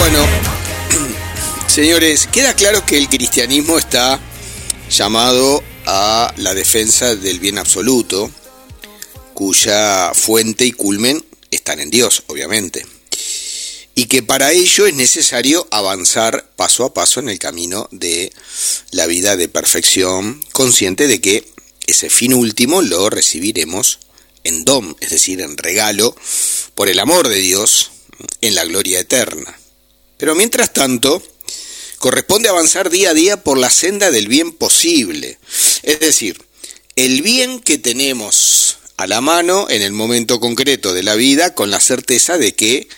Bueno, señores, queda claro que el cristianismo está llamado a la defensa del bien absoluto, cuya fuente y culmen están en Dios, obviamente, y que para ello es necesario avanzar paso a paso en el camino de la vida de perfección, consciente de que ese fin último lo recibiremos en dom, es decir, en regalo, por el amor de Dios, en la gloria eterna. Pero mientras tanto, corresponde avanzar día a día por la senda del bien posible, es decir, el bien que tenemos a la mano en el momento concreto de la vida, con la certeza de que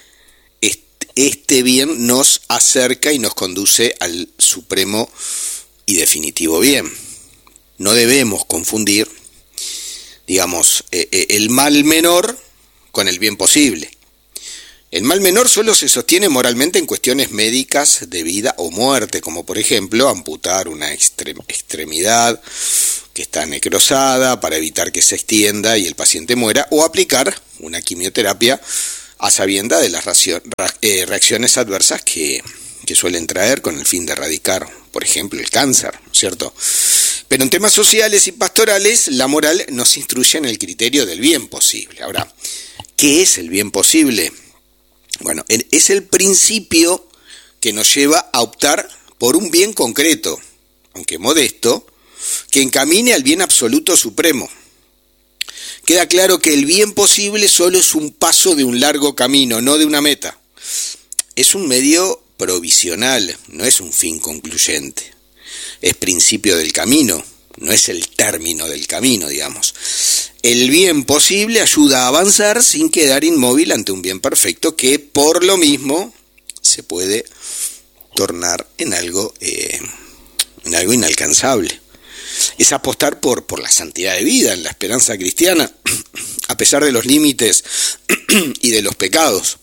este bien nos acerca y nos conduce al supremo y definitivo bien. No debemos confundir, digamos, el mal menor con el bien posible. El mal menor solo se sostiene moralmente en cuestiones médicas de vida o muerte, como por ejemplo amputar una extremidad que está necrosada para evitar que se extienda y el paciente muera, o aplicar una quimioterapia a sabienda de las reacciones adversas que suelen traer con el fin de erradicar, por ejemplo, el cáncer, ¿cierto? Pero en temas sociales y pastorales, la moral nos instruye en el criterio del bien posible. Ahora, ¿qué es el bien posible? Bueno, es el principio que nos lleva a optar por un bien concreto, aunque modesto, que encamine al bien absoluto supremo. Queda claro que el bien posible solo es un paso de un largo camino, no de una meta. Es un medio provisional, no es un fin concluyente. Es principio del camino, no es el término del camino, digamos. El bien posible ayuda a avanzar sin quedar inmóvil ante un bien perfecto que por lo mismo se puede tornar en algo inalcanzable. Es apostar por la santidad de vida, en la esperanza cristiana, a pesar de los límites y de los pecados,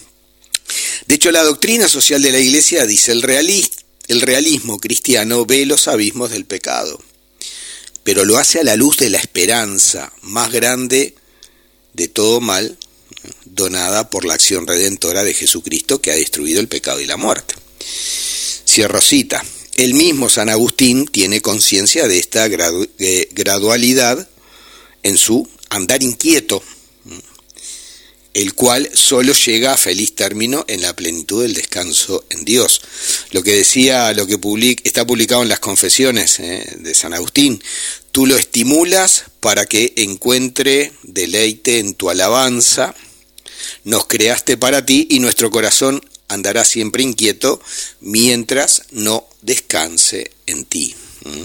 De hecho, la doctrina social de la Iglesia dice: el realismo cristiano ve los abismos del pecado, pero lo hace a la luz de la esperanza más grande de todo mal, donada por la acción redentora de Jesucristo, que ha destruido el pecado y la muerte. Cierro cita. El mismo San Agustín tiene conciencia de esta gradualidad en su Andar inquieto, el cual solo llega a feliz término en la plenitud del descanso en Dios. Lo que está publicado en las Confesiones de San Agustín: tú lo estimulas para que encuentre deleite en tu alabanza, nos creaste para ti y nuestro corazón andará siempre inquieto mientras no descanse en ti.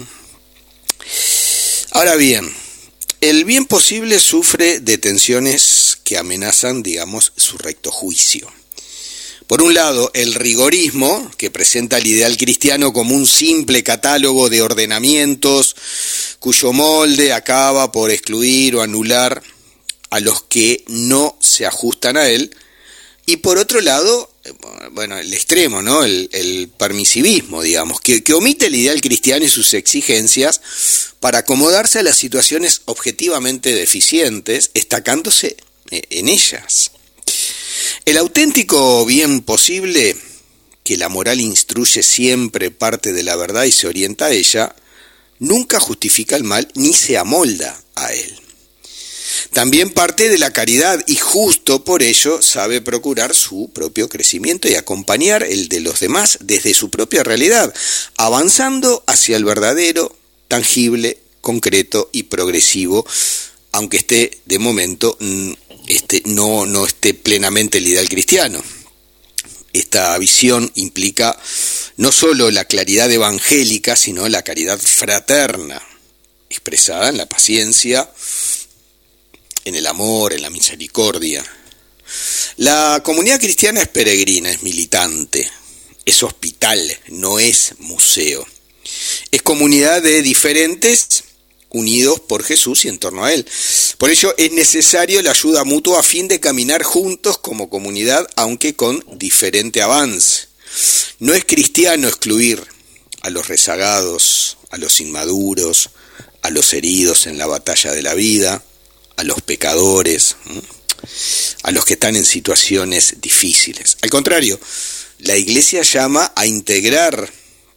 Ahora bien, el bien posible sufre de tensiones que amenazan, digamos, su recto juicio. Por un lado, el rigorismo, que presenta al ideal cristiano como un simple catálogo de ordenamientos cuyo molde acaba por excluir o anular a los que no se ajustan a él. Y por otro lado, bueno, el extremo, ¿no? El permisivismo, digamos, que omite el ideal cristiano y sus exigencias para acomodarse a las situaciones objetivamente deficientes, destacándose en ellas. El auténtico bien posible, que la moral instruye siempre parte de la verdad y se orienta a ella, nunca justifica el mal ni se amolda a él. También parte de la caridad y justo por ello sabe procurar su propio crecimiento y acompañar el de los demás desde su propia realidad, avanzando hacia el verdadero, tangible, concreto y progresivo, aunque esté de momento no esté plenamente el ideal cristiano. Esta visión implica no solo la claridad evangélica, sino la caridad fraterna, expresada en la paciencia, en el amor, en la misericordia. La comunidad cristiana es peregrina, es militante, es hospital, no es museo. Es comunidad de diferentes unidos por Jesús y en torno a Él. Por ello es necesario la ayuda mutua a fin de caminar juntos como comunidad, aunque con diferente avance. No es cristiano excluir a los rezagados, a los inmaduros, a los heridos en la batalla de la vida, a los pecadores, a los que están en situaciones difíciles. Al contrario, la Iglesia llama a integrar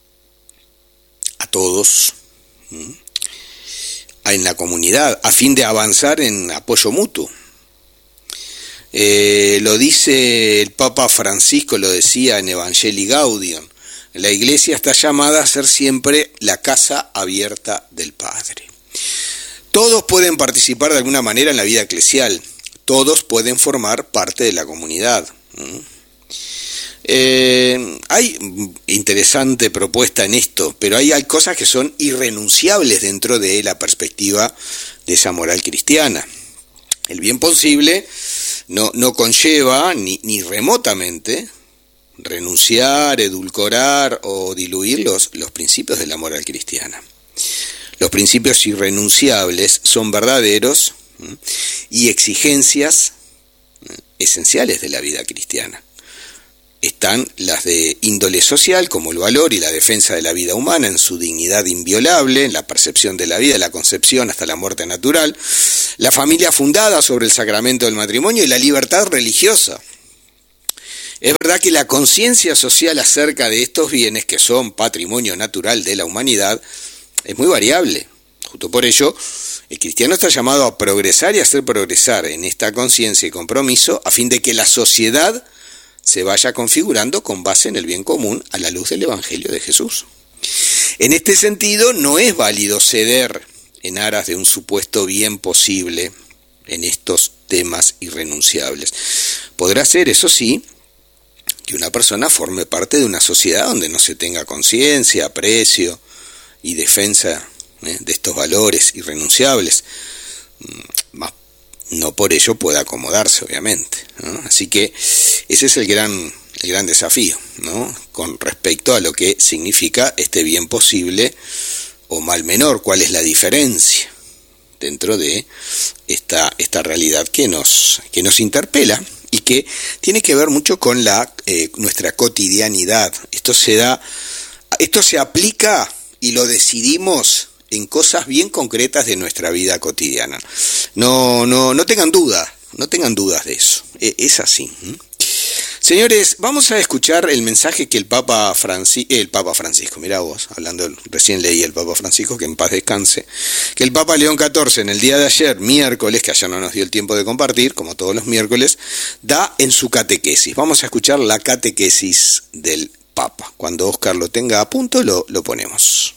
a todos en la comunidad a fin de avanzar en apoyo mutuo. Lo dice el Papa Francisco, lo decía en Evangelii Gaudium: la Iglesia está llamada a ser siempre la casa abierta del Padre. Todos pueden participar de alguna manera en la vida eclesial, todos pueden formar parte de la comunidad. Hay interesante propuesta en esto, pero hay cosas que son irrenunciables dentro de la perspectiva de esa moral cristiana. El bien posible no conlleva ni remotamente renunciar, edulcorar o diluir los principios de la moral cristiana. Los principios irrenunciables son verdaderos y exigencias esenciales de la vida cristiana. Están las de índole social, como el valor y la defensa de la vida humana en su dignidad inviolable, en la percepción de la vida, la concepción hasta la muerte natural, la familia fundada sobre el sacramento del matrimonio y la libertad religiosa. Es verdad que la conciencia social acerca de estos bienes, que son patrimonio natural de la humanidad, es muy variable. Justo por ello, el cristiano está llamado a progresar y a hacer progresar en esta conciencia y compromiso a fin de que la sociedad se vaya configurando con base en el bien común a la luz del Evangelio de Jesús. En este sentido, no es válido ceder en aras de un supuesto bien posible en estos temas irrenunciables. Podrá ser, eso sí, que una persona forme parte de una sociedad donde no se tenga conciencia, aprecio y defensa de estos valores irrenunciables, más no por ello puede acomodarse, obviamente, ¿no? Así que ese es el gran desafío, ¿no? Con respecto a lo que significa este bien posible o mal menor, cuál es la diferencia dentro de esta realidad que nos interpela y que tiene que ver mucho con nuestra cotidianidad. Esto se aplica y lo decidimos en cosas bien concretas de nuestra vida cotidiana. No tengan dudas de eso. Es así. Señores, vamos a escuchar el mensaje que el Papa Francisco, mirá vos, recién leí el Papa Francisco, que en paz descanse, que el Papa León XIV en el día de ayer, miércoles, que ayer no nos dio el tiempo de compartir, como todos los miércoles, da en su catequesis. Vamos a escuchar la catequesis del Papa. Cuando Oscar lo tenga a punto, lo ponemos.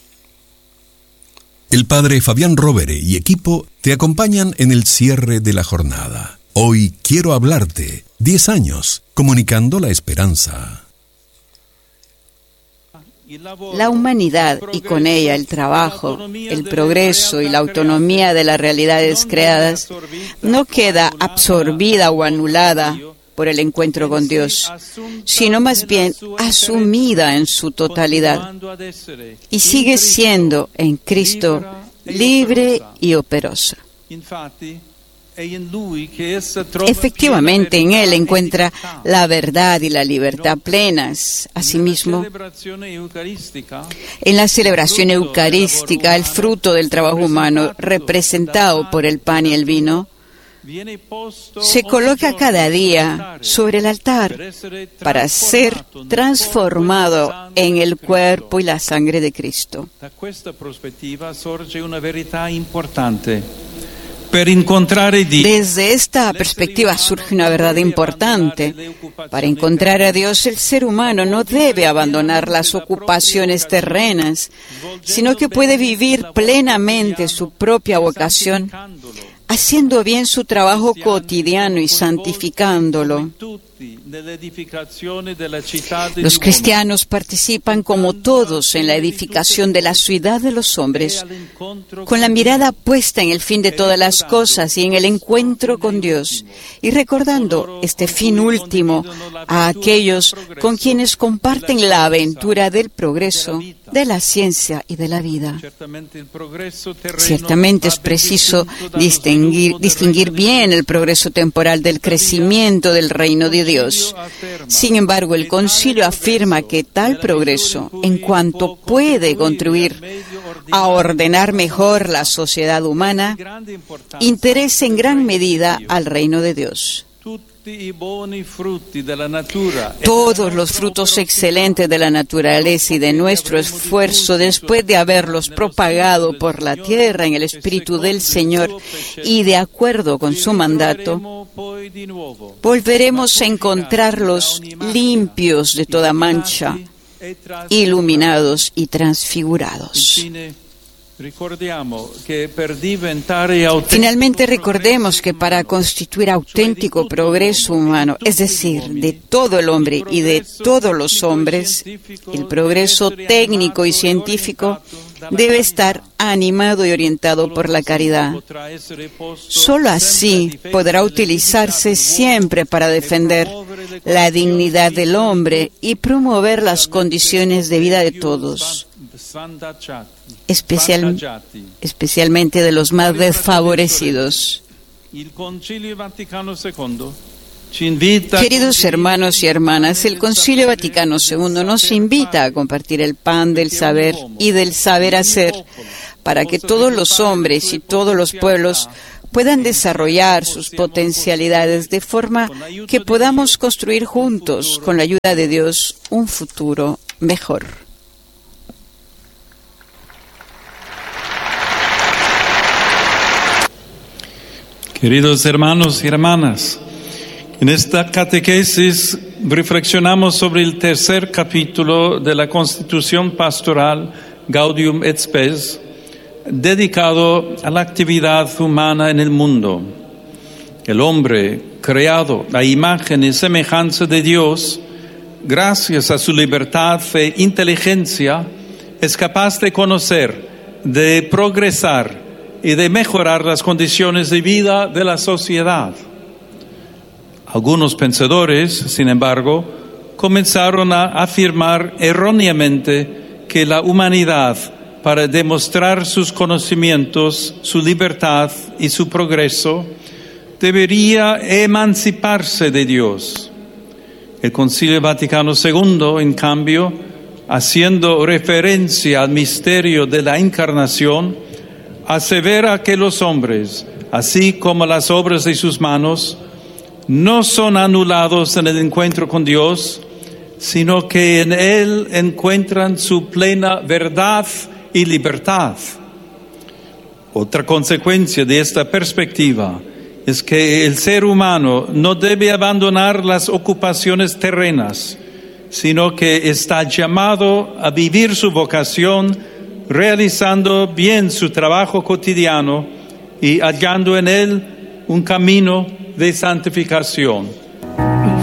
El padre Fabián Rovere y equipo te acompañan en el cierre de la jornada. Hoy quiero hablarte. 10 años, comunicando la esperanza. La humanidad y con ella el trabajo, el progreso y la autonomía de las realidades creadas no queda absorbida o anulada por el encuentro con Dios, sino más bien asumida en su totalidad y sigue siendo en Cristo libre y operosa. Efectivamente, en Él encuentra la verdad y la libertad plenas. Asimismo, en la celebración eucarística, el fruto del trabajo humano, representado por el pan y el vino, se coloca cada día sobre el altar para ser transformado en el cuerpo y la sangre de Cristo. Desde esta perspectiva surge una verdad importante. Para encontrar a Dios, el ser humano no debe abandonar las ocupaciones terrenas, sino que puede vivir plenamente su propia vocación, haciendo bien su trabajo cotidiano y santificándolo. Los cristianos participan como todos en la edificación de la ciudad de los hombres, con la mirada puesta en el fin de todas las cosas y en el encuentro con Dios, y recordando este fin último a aquellos con quienes comparten la aventura del progreso, de la ciencia y de la vida. Ciertamente es preciso distinguir bien el progreso temporal del crecimiento del reino de Dios. Sin embargo, el Concilio afirma que tal progreso, en cuanto puede contribuir a ordenar mejor la sociedad humana, interesa en gran medida al reino de Dios. Todos los frutos excelentes de la naturaleza y de nuestro esfuerzo, después de haberlos propagado por la tierra en el Espíritu del Señor y de acuerdo con su mandato, volveremos a encontrarlos limpios de toda mancha, iluminados y transfigurados. Finalmente, recordemos que para constituir auténtico progreso humano, es decir, de todo el hombre y de todos los hombres, el progreso técnico y científico debe estar animado y orientado por la caridad. Solo así podrá utilizarse siempre para defender la dignidad del hombre y promover las condiciones de vida de todos, especialmente de los más desfavorecidos. Queridos hermanos y hermanas, el Concilio Vaticano II nos invita a compartir el pan del saber y del saber hacer para que todos los hombres y todos los pueblos puedan desarrollar sus potencialidades de forma que podamos construir juntos, con la ayuda de Dios, un futuro mejor. Queridos hermanos y hermanas, en esta catequesis reflexionamos sobre el tercer capítulo de la Constitución Pastoral Gaudium et Spes, dedicado a la actividad humana en el mundo. El hombre, creado a imagen y semejanza de Dios, gracias a su libertad e inteligencia, es capaz de conocer, de progresar y de mejorar las condiciones de vida de la sociedad. Algunos pensadores, sin embargo, comenzaron a afirmar erróneamente que la humanidad, para demostrar sus conocimientos, su libertad y su progreso, debería emanciparse de Dios. El Concilio Vaticano II, en cambio, haciendo referencia al misterio de la encarnación, asevera que los hombres, así como las obras de sus manos, no son anulados en el encuentro con Dios, sino que en Él encuentran su plena verdad y libertad. Otra consecuencia de esta perspectiva es que el ser humano no debe abandonar las ocupaciones terrenas, sino que está llamado a vivir su vocación realizando bien su trabajo cotidiano y hallando en él un camino de santificación.